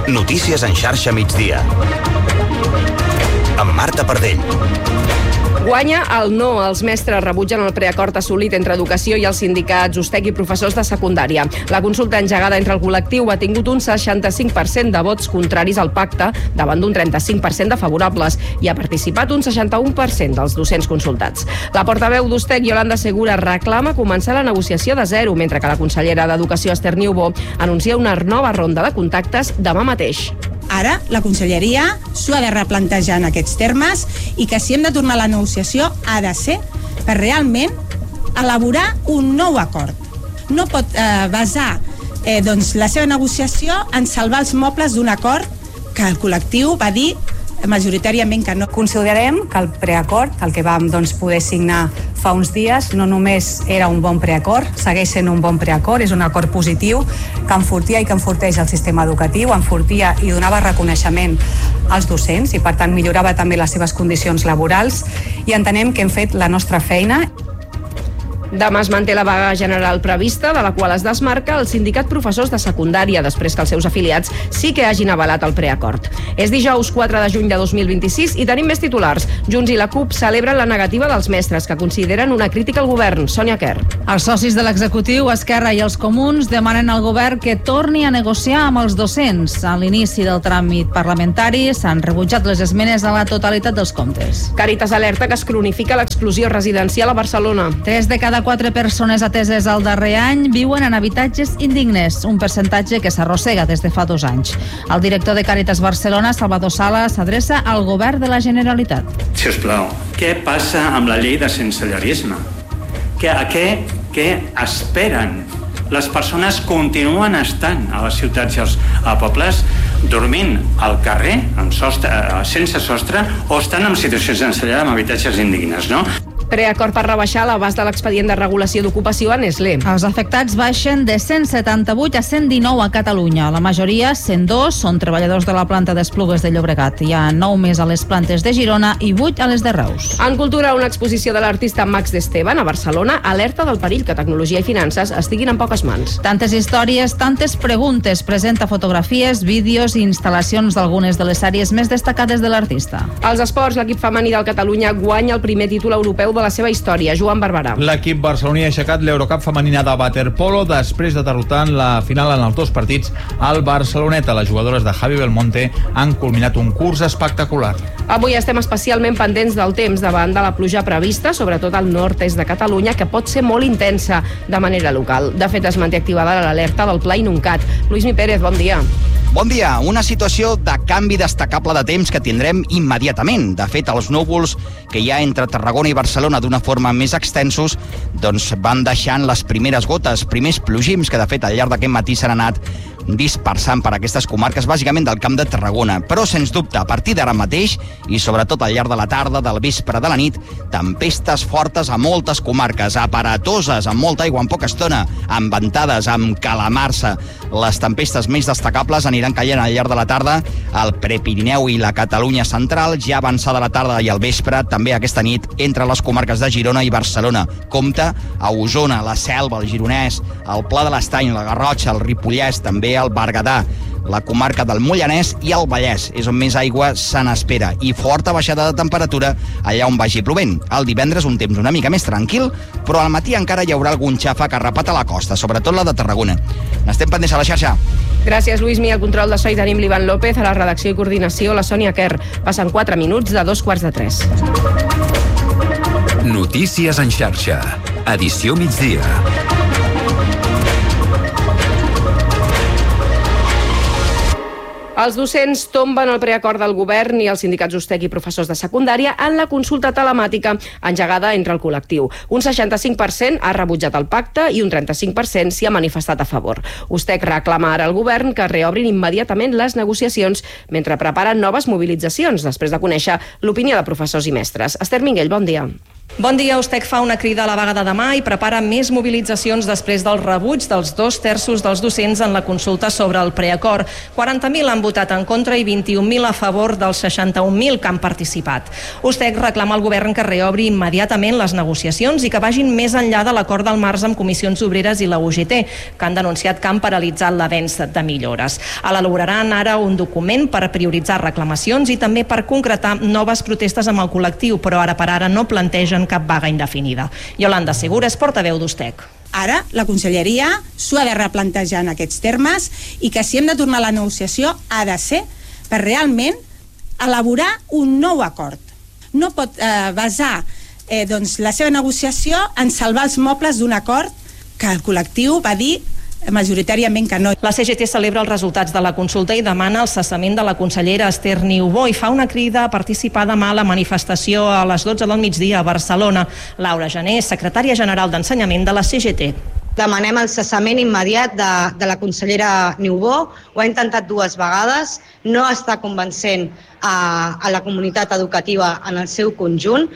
Notícies en xarxa migdia. Amb Marta Pardell. Guanya el no. Els mestres rebutgen el preacord assolit entre educació i els sindicats USTEC i professors de secundària. La consulta engegada entre el col·lectiu ha tingut un 65% de vots contraris al pacte davant d'un 35% de favorables i ha participat un 61% dels docents consultats. La portaveu d'USTEC, Yolanda Segura, reclama començar la negociació de zero, mentre que la consellera d'Educació, Esther Niubó, anuncia una nova ronda de contactes demà mateix. Ara la conselleria s'ho ha de replantejar en aquests termes i que si hem de tornar a la negociació ha de ser per realment elaborar un nou acord. No pot basar la seva negociació en salvar els mobles d'un acord que el col·lectiu va dir majoritàriament que no. Considerem que el preacord, el que vam poder signar fa uns dies, no només era un bon preacord, segueix sent un bon preacord, és un acord positiu que enfortia i que enforteix el sistema educatiu, enfortia i donava reconeixement als docents i per tant millorava també les seves condicions laborals i entenem que hem fet la nostra feina. Demà es manté la vaga general prevista, de la qual es desmarca el sindicat professors de secundària, després que els seus afiliats sí que hagin avalat el preacord. És dijous 4 de juny de 2026 i tenim més titulars. Junts i la CUP celebren la negativa dels mestres, que consideren una crítica al govern. Sònia Quer. Els socis de l'executiu, Esquerra i els comuns demanen al govern que torni a negociar amb els docents. A l'inici del tràmit parlamentari s'han rebutjat les esmenes a la totalitat dels comptes. Càritas alerta que es cronifica l'exclusió residencial a Barcelona. 3 de cada 4 persones ateses el darrer any viuen en habitatges indignes, un percentatge que s'arrossega des de fa 2 anys. El director de Càritas Barcelona, Salvador Sala, s'adreça al govern de la Generalitat. Si us plau, què passa amb la llei de sensellarisme? Què esperen? Les persones continuen estant a les ciutats i als pobles dormint al carrer sense sostre o estan en situacions d'ensenyar amb habitatges indignes, no? Preacord per rebaixar l'abast de l'expedient de regulació d'ocupació a Nestlé. Els afectats baixen de 178 a 119 a Catalunya. La majoria, 102, són treballadors de la planta d'Esplugues de Llobregat. Hi ha 9 més a les plantes de Girona i 8 a les de Reus. En cultura, una exposició de l'artista Max d'Esteban a Barcelona alerta del perill que tecnologia i finances estiguin en poques mans. Tantes històries, tantes preguntes. Presenta fotografies, vídeos i instal·lacions d'algunes de les sèries més destacades de l'artista. Als esports, l'equip femení del Catalunya guanya el primer títol europeu de la seva història. Joan Barberà. L'equip barceloní ha aixecat l'Eurocup femenina de waterpolo després de derrotar en la final en els 2 partits al Barceloneta. Les jugadores de Javi Belmonte han culminat un curs espectacular. Avui estem especialment pendents del temps davant de la pluja prevista, sobretot al nord-est de Catalunya, que pot ser molt intensa de manera local. De fet, es manté activada l'alerta del Pla Inuncat. Luismi Pérez, bon dia. Bon dia. Una situació de canvi destacable de temps que tindrem immediatament. De fet, els núvols que hi ha entre Tarragona i Barcelona d'una forma més extensos van deixant les primeres gotes, primers plogims que de fet al llarg d'aquest matí s'han anat dispersant per aquestes comarques, bàsicament del Camp de Tarragona. Però, sens dubte, a partir d'ara mateix, i sobretot al llarg de la tarda, del vespre, de la nit, tempestes fortes a moltes comarques, aparatoses, amb molta aigua en poca estona, amb ventades, amb calamarsa. Les tempestes més destacables aniran caient al llarg de la tarda al Prepirineu i la Catalunya central, ja avançada la tarda i al vespre, també aquesta nit, entre les comarques de Girona i Barcelona. Compte a Osona, la Selva, el Gironès, el Pla de l'Estany, la Garrotxa, el Ripollès, també el Berguedà, la comarca del Moianès i el Vallès, és on més aigua se n'espera, i forta baixada de temperatura allà on vagi plovent. El divendres un temps una mica més tranquil, però al matí encara hi haurà algun xàfec arrapat a la costa, sobretot la de Tarragona. N'estem pendents a la xarxa. Gràcies, Luismi. Al control de so hi tenim l'Ivan López, a la redacció i coordinació la Sònia Quer. Passen 4 minuts de 2:45. Notícies en xarxa. Edició migdia. Els docents tomben el preacord del govern i els sindicats USTEC i professors de secundària en la consulta telemàtica engegada entre el col·lectiu. Un 65% ha rebutjat el pacte i un 35% s'hi ha manifestat a favor. USTEC reclama ara al govern que reobrin immediatament les negociacions mentre preparen noves mobilitzacions, després de conèixer l'opinió de professors i mestres. Esther Minguell, bon dia. Bon dia. USTEC fa una crida a la vaga de demà i prepara més mobilitzacions després del rebuig dels 2/3 dels docents en la consulta sobre el preacord. 40.000 han votat en contra i 21.000 a favor dels 61.000 que han participat. USTEC reclama al govern que reobri immediatament les negociacions i que vagin més enllà de l'acord del març amb Comissions Obreres i la UGT, que han denunciat que han paralitzat l'avenç de millores. Elaboraran ara un document per prioritzar reclamacions i també per concretar noves protestes amb el col·lectiu, però ara per ara no plantegen cap vaga indefinida. Yolanda Segura és portaveu d'USTEC. Ara la Conselleria s'ho ha de replantejar en aquests termes i que si hem de tornar a la negociació ha de ser per realment elaborar un nou acord. No pot basar la seva negociació en salvar els mobles d'un acord que el col·lectiu va dir majoritàriament que no. La CGT celebra els resultats de la consulta i demana el cessament de la consellera Esther Niubó i fa una crida a participar demà a la manifestació a les 12 del migdia a Barcelona. Laura Gené, secretària general d'Ensenyament de la CGT. Demanem el cessament immediat de la consellera Niubó. Ho ha intentat 2 vegades, no està convencent a la comunitat educativa en el seu conjunt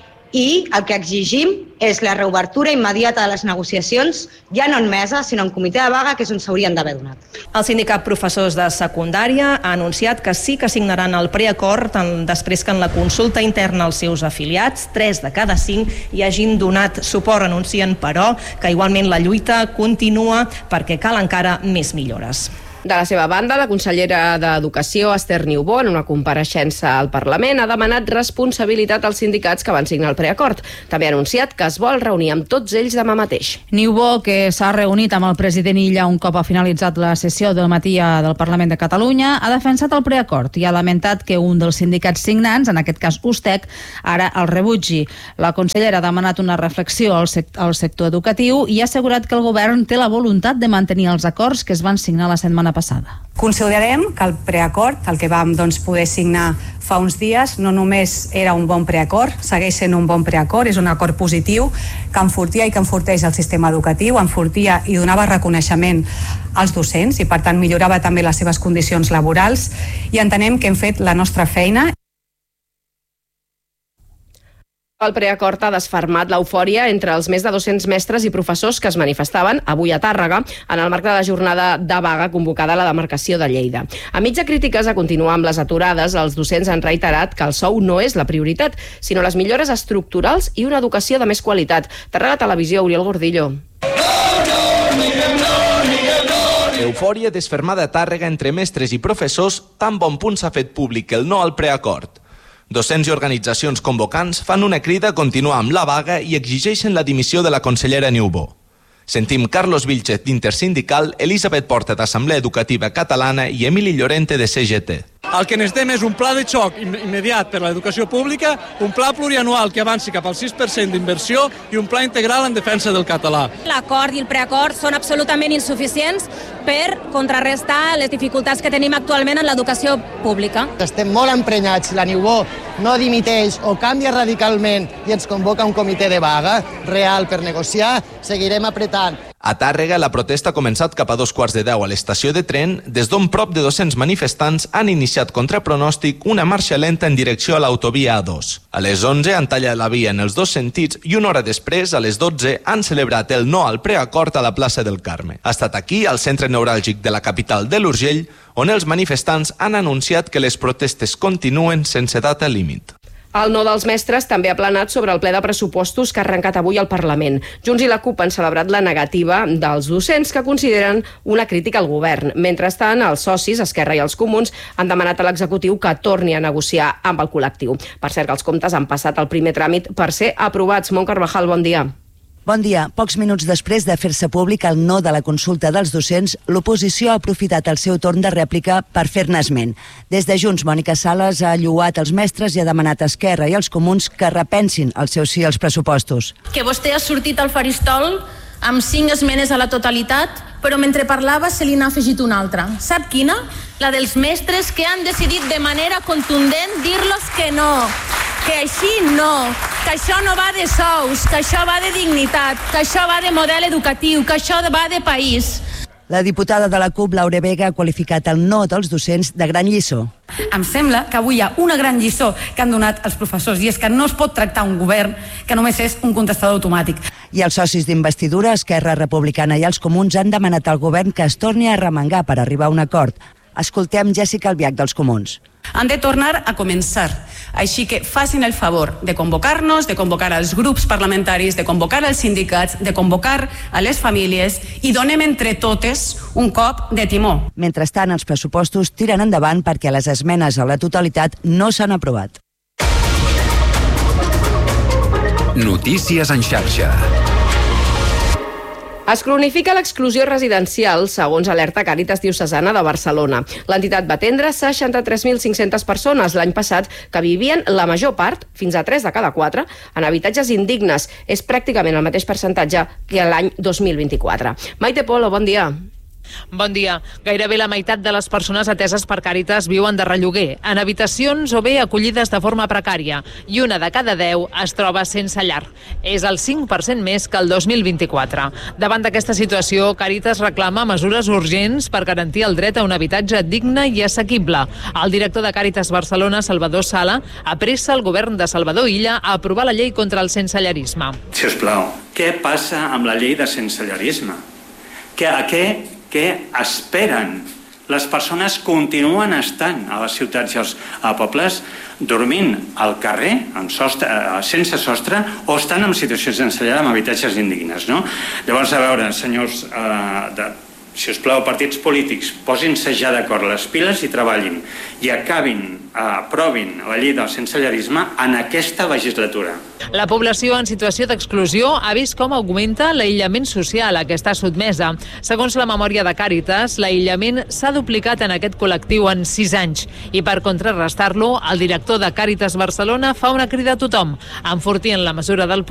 i el que exigim és la reobertura immediata de les negociacions, ja no en mesa, sinó en comitè de vaga, que és on s'haurien d'haver donat. El sindicat professors de secundària ha anunciat que sí que signaran el preacord després que en la consulta interna als seus afiliats, 3 de cada 5 hi hagin donat suport. Anuncien, però, que igualment la lluita continua perquè cal encara més millores. De la seva banda, la consellera d'Educació, Esther Niubó, en una compareixença al Parlament, ha demanat responsabilitat als sindicats que van signar el preacord. També ha anunciat que es vol reunir amb tots ells demà mateix. Niubó, que s'ha reunit amb el president Illa un cop ha finalitzat la sessió del matí del Parlament de Catalunya, ha defensat el preacord i ha lamentat que un dels sindicats signants, en aquest cas USTEC, ara el rebutgi. La consellera ha demanat una reflexió al sector educatiu i ha assegurat que el govern té la voluntat de mantenir els acords que es van signar la setmana passada. Considerem que el preacord, el que vam poder signar fa uns dies, no només era un bon preacord, segueix sent un bon preacord, és un acord positiu que enfortia i que enforteix el sistema educatiu, enfortia i donava reconeixement als docents i per tant millorava també les seves condicions laborals i entenem que hem fet la nostra feina. El preacord ha desfermat l'eufòria entre els més de 200 mestres i professors que es manifestaven avui a Tàrrega en el marc de la jornada de vaga convocada a la demarcació de Lleida. A mitja crítiques a continuar amb les aturades, els docents han reiterat que el sou no és la prioritat, sinó les millores estructurals i una educació de més qualitat. Tàrrega Televisió, Oriol Gordillo. Eufòria desfermada a Tàrrega entre mestres i professors, tan bon punt s'ha fet públic el no al preacord. Docents i organitzacions convocants fan una crida a continuar amb la vaga i exigeixen la dimissió de la consellera Niubó. Sentim Carlos Vilchez d'Intersindical, Elisabet Porta d'Assemblea Educativa Catalana i Emili Llorente de CGT. El que necessitem és un pla de xoc immediat per a l'educació pública, un pla plurianual que avanci cap al 6% d'inversió i un pla integral en defensa del català. L'acord i el preacord són absolutament insuficients per contrarrestar les dificultats que tenim actualment en l'educació pública. Estem molt emprenyats, la Niubó no dimiteix o canvia radicalment i ens convoca un comitè de vaga real per negociar, seguirem apretant. A Tàrrega, la protesta ha començat cap a 9:45 a l'estació de tren, des d'on prop de 200 manifestants han iniciat contra pronòstic una marxa lenta en direcció a l'autovia A2. A les 11 han tallat la via en els dos sentits i una hora després, a les 12, han celebrat el no al preacord a la plaça del Carme. Ha estat aquí, al centre neuràlgic de la capital de l'Urgell, on els manifestants han anunciat que les protestes continuen sense data límit. El no dels mestres també ha planat sobre el ple de pressupostos que ha arrencat avui al Parlament. Junts i la CUP han celebrat la negativa dels docents que consideren una crítica al govern. Mentrestant, els socis, Esquerra i els Comuns, han demanat a l'executiu que torni a negociar amb el col·lectiu. Per cert, que els comptes han passat el primer tràmit per ser aprovats. Mont Carvajal, bon dia. Bon dia. Pocs minuts després de fer-se públic el no de la consulta dels docents, l'oposició ha aprofitat el seu torn de rèplica per fer-ne esment. Des de Junts, Mònica Sales ha lloat els mestres i ha demanat a Esquerra i als Comuns que repensin el seu sí als pressupostos. Que vostè ha sortit al faristol amb 5 esmenes a la totalitat, però mentre parlava se li n'ha afegit una altra. Sap quina? La dels mestres que han decidit de manera contundent dir-los que no, que així no, que això no va de sous, que això va de dignitat, que això va de model educatiu, que això va de país. La diputada de la CUP, Laura Vega, ha qualificat el no dels docents de gran lliçó. Em sembla que avui hi ha una gran lliçó que han donat els professors, i és que no es pot tractar un govern que només és un contestador automàtic. I els socis d'investidura, Esquerra Republicana i els Comuns, han demanat al govern que es torni a remengar per arribar a un acord. Escoltem Jessica Albiach dels Comuns. Han de tornar a començar. Així que facin el favor de convocar-nos, de convocar els grups parlamentaris, de convocar els sindicats, de convocar a les famílies i donem entre totes un cop de timó. Mentrestant, els pressupostos tiren endavant perquè les esmenes a la totalitat no s'han aprovat. Notícies en xarxa. Es cronifica l'exclusió residencial, segons Alerta Càritas Diocesana de Barcelona. L'entitat va atendre 63.500 persones l'any passat que vivien la major part, fins a 3 de cada 4, en habitatges indignes. És pràcticament el mateix percentatge que l'any 2024. Maite Polo, bon dia. Bon dia. Gairebé la meitat de les persones ateses per Càritas viuen de relloguer, en habitacions o bé acollides de forma precària, i una de cada 10 es troba sense llar. És el 5% més que el 2024. Davant d'aquesta situació, Càritas reclama mesures urgents per garantir el dret a un habitatge digne i assequible. El director de Càritas Barcelona, Salvador Sala, apressa el govern de Salvador Illa a aprovar la llei contra el sensellarisme. Si us plau, què passa amb la llei de sensellarisme? Què esperen? Les persones continuen estant a les ciutats i als pobles dormint al carrer, sense sostre, o estan en situacions sense llar amb habitatges indignes, no? Llavors, a veure, senyors, si us plau, partits polítics, posin-se ja d'acord les piles i treballin i aprovin la llei del sensellarisme en aquesta legislatura. La població en situació d'exclusió ha vist com augmenta l'aïllament social a què està sotmesa. Segons la memòria de Càritas, l'aïllament s'ha duplicat en aquest col·lectiu en 6 anys i per contrarrestar-lo, el director de Càritas Barcelona fa una crida a tothom, enfortint la mesura del